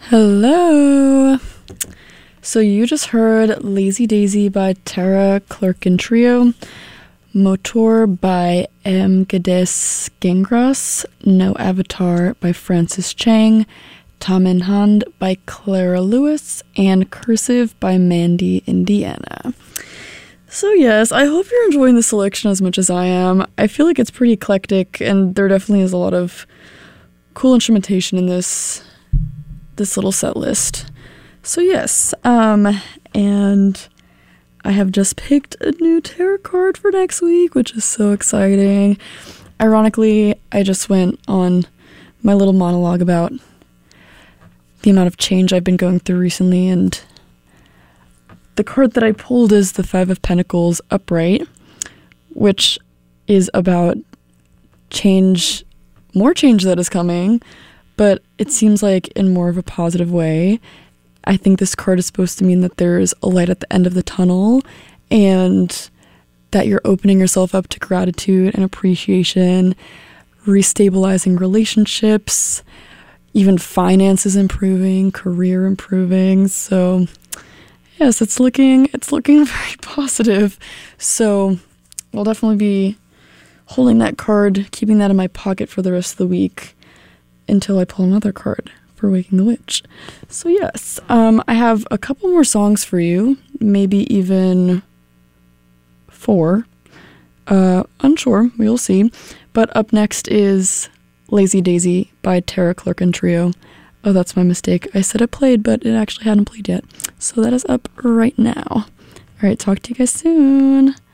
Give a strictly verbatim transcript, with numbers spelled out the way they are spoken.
Hello! So you just heard Lazy Daisy by Tara Clerkin Trio, Motor by M. Gades Gengras, No Avatar by Francis Chang, Tam in Hand by Clara Lewis, and Cursive by Mandy Indiana. So yes, I hope you're enjoying the selection as much as I am. I feel like it's pretty eclectic, and there definitely is a lot of cool instrumentation in this this little set list. So yes, um, and I have just picked a new tarot card for next week, which is so exciting. Ironically, I just went on my little monologue about the amount of change I've been going through recently, and the card that I pulled is the Five of Pentacles upright, which is about change, more change that is coming, but it seems like in more of a positive way. I think this card is supposed to mean that there's a light at the end of the tunnel and that you're opening yourself up to gratitude and appreciation, restabilizing relationships, even finances improving, career improving. So yes, it's looking it's looking very positive. So I'll definitely be holding that card, keeping that in my pocket for the rest of the week until I pull another card for Waking the Witch. So yes, um, I have a couple more songs for you, maybe even four. Uh, unsure, we'll see. But up next is Lazy Daisy by Tara Clerkin Trio. Oh, that's my mistake. I said it played, but it actually hadn't played yet. So that is up right now. All right, talk to you guys soon.